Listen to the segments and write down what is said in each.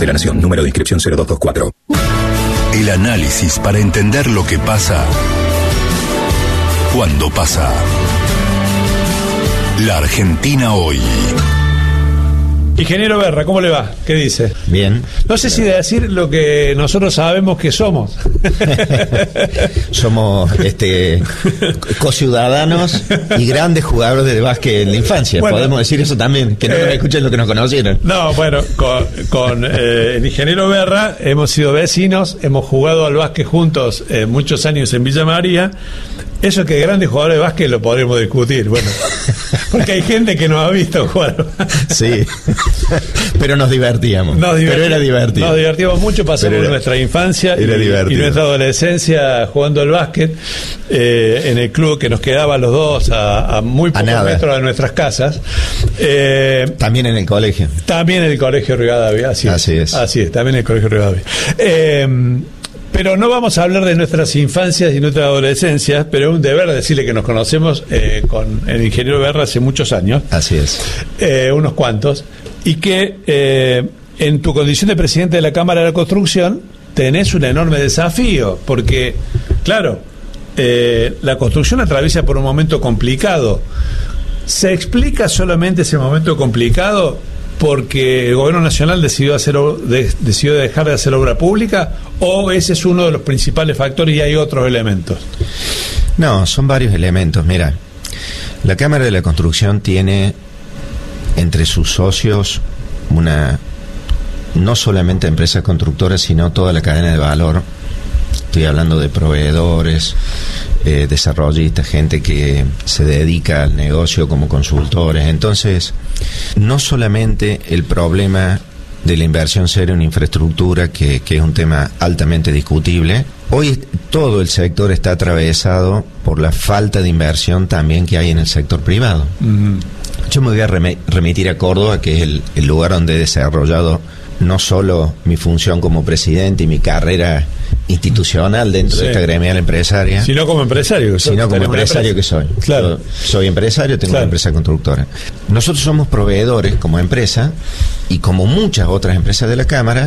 de la Nación. Número de inscripción 0224. El análisis para entender lo que pasa cuando pasa. La Argentina hoy. Ingeniero Berra, ¿cómo le va? ¿Qué dice? Bien. No sé si de decir lo que nosotros sabemos que somos. Somos co-ciudadanos y grandes jugadores de básquet en la infancia. Bueno, podemos decir eso también, que no nos escuchen lo que nos conocieron. No, bueno, con el ingeniero Berra hemos sido vecinos, hemos jugado al básquet juntos muchos años en Villa María. Eso que grandes jugadores de básquet lo podremos discutir, bueno, porque hay gente que nos ha visto jugar. Sí, pero nos divertíamos. Pero era divertido. Nos divertíamos mucho, pasamos nuestra infancia y nuestra adolescencia jugando al básquet en el club que nos quedaba a los dos a muy pocos metros de nuestras casas. También en el colegio. También en el colegio Rivadavia, así es, también en el colegio Rivadavia. Pero no vamos a hablar de nuestras infancias y nuestras adolescencias, pero es un deber decirle que nos conocemos con el ingeniero Berra hace muchos años. Así es. Unos cuantos. Y que en tu condición de presidente de la Cámara de la Construcción tenés un enorme desafío, porque, claro, la construcción atraviesa por un momento complicado. ¿Se explica solamente ese momento complicado porque el gobierno nacional decidió dejar de hacer obra pública, o ese es uno de los principales factores y hay otros elementos? No, son varios elementos. Mira, la Cámara de la Construcción tiene entre sus socios no solamente empresas constructoras, sino toda la cadena de valor. Estoy hablando de proveedores, desarrollistas, gente que se dedica al negocio como consultores. Entonces, no solamente el problema de la inversión seria en infraestructura, que es un tema altamente discutible. Hoy todo el sector está atravesado por la falta de inversión también que hay en el sector privado. Uh-huh. Yo me voy a remitir a Córdoba, que es el lugar donde he desarrollado no solo mi función como presidente y mi carrera institucional dentro de esta gremial empresaria, sino como empresario que soy. Claro. Soy empresario, tengo una empresa constructora. Nosotros somos proveedores como empresa, y como muchas otras empresas de la Cámara,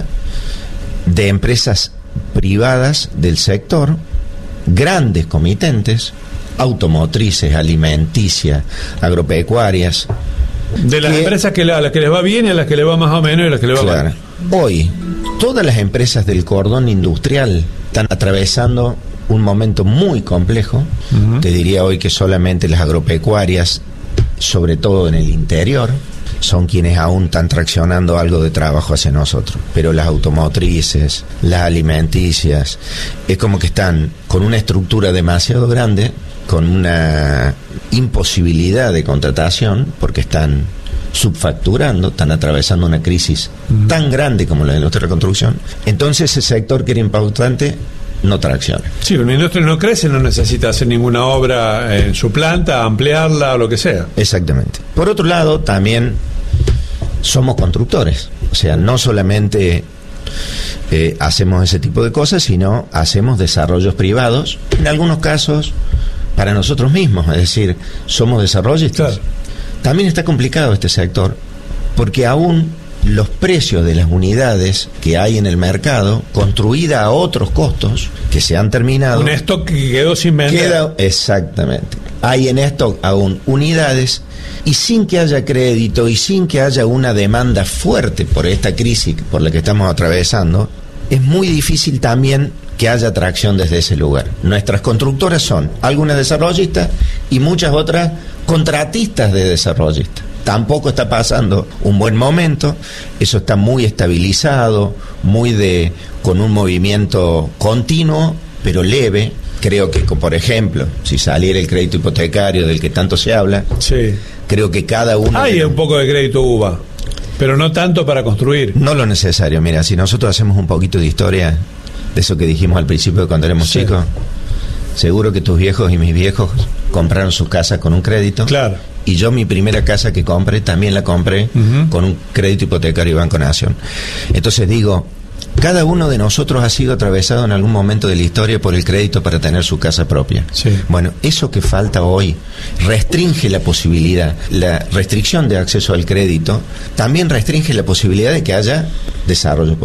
de empresas privadas del sector, grandes comitentes, automotrices, alimenticias, agropecuarias. De las empresas a las que les va bien y a las que les va más o menos y a las que les va mal. Hoy, todas las empresas del cordón industrial están atravesando un momento muy complejo. Uh-huh. Te diría hoy que solamente las agropecuarias, sobre todo en el interior, son quienes aún están traccionando algo de trabajo hacia nosotros. Pero las automotrices, las alimenticias, es como que están con una estructura demasiado grande, con una imposibilidad de contratación, porque están subfacturando, están atravesando una crisis tan grande como la de la industria de la construcción. Entonces ese sector que era importante no tracciona. Sí, una industria no crece, no necesita hacer ninguna obra en su planta, ampliarla o lo que sea. Exactamente. Por otro lado, también somos constructores, o sea, no solamente hacemos ese tipo de cosas, sino hacemos desarrollos privados, en algunos casos para nosotros mismos, es decir, somos desarrollistas. Claro. También está complicado este sector, porque aún los precios de las unidades que hay en el mercado, construida a otros costos que se han terminado, un stock que quedó sin vender. Exactamente. Hay en stock aún unidades, y sin que haya crédito y sin que haya una demanda fuerte por esta crisis por la que estamos atravesando, es muy difícil también que haya atracción desde ese lugar. Nuestras constructoras son algunas desarrollistas y muchas otras contratistas de desarrollistas. Tampoco está pasando un buen momento, eso está muy estabilizado, con un movimiento continuo, pero leve. Creo que, por ejemplo, si saliera el crédito hipotecario del que tanto se habla, creo que cada uno... Hay un poco de crédito UVA, pero no tanto para construir. No lo necesario. Mira, si nosotros hacemos un poquito de historia de eso que dijimos al principio de cuando éramos chicos, seguro que tus viejos y mis viejos compraron sus casas con un crédito. Claro. Y yo mi primera casa que compré, también la compré con un crédito hipotecario Banco Nación. Entonces digo, cada uno de nosotros ha sido atravesado en algún momento de la historia por el crédito para tener su casa propia. Sí. Bueno, eso que falta hoy restringe la posibilidad. La restricción de acceso al crédito también restringe la posibilidad de que haya desarrollo.